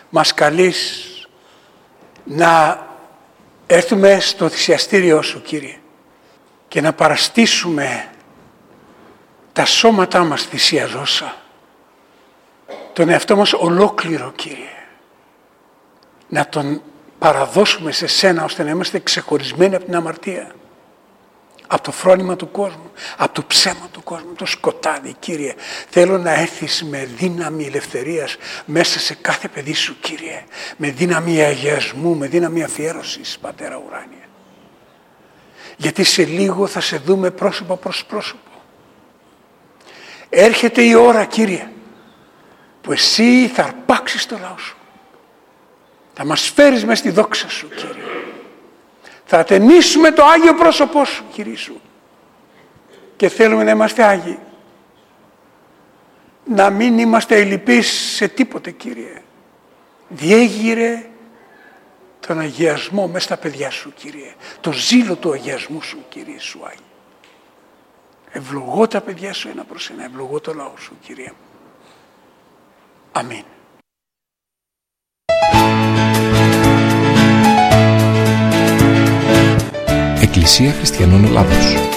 μας καλείς να έρθουμε στο θυσιαστήριό σου, Κύριε, και να παραστήσουμε τα σώματά μας θυσιαζόσα, τον εαυτό μας ολόκληρο, Κύριε, να τον παραδώσουμε σε σένα, ώστε να είμαστε ξεχωρισμένοι από την αμαρτία, από το φρόνημα του κόσμου, από το ψέμα του κόσμου, το σκοτάδι, Κύριε. Θέλω να έρθεις με δύναμη ελευθερίας μέσα σε κάθε παιδί σου, Κύριε, με δύναμη αγιασμού, με δύναμη αφιέρωσης, Πατέρα ουράνια. Γιατί σε λίγο θα σε δούμε πρόσωπο προς πρόσωπο. Έρχεται η ώρα, Κύριε, που εσύ θα αρπάξεις το λαό σου. Θα μας φέρεις μες στη δόξα σου, Κύριε. Θα ατενίσουμε το Άγιο πρόσωπό σου, Κύριε σου. Και θέλουμε να είμαστε Άγιοι. Να μην είμαστε ελλειπείς σε τίποτε, Κύριε. Διέγειρε τον αγιασμό μέσα στα παιδιά σου, Κύριε. Το ζήλο του αγιασμού σου, Κύριε σου Άγιε. Ευλογώ τα παιδιά σου ένα προς ένα. Ευλογώ το λαό σου, Κύριε. Αμήν. Εκκλησία Χριστιανών Ελλάδος.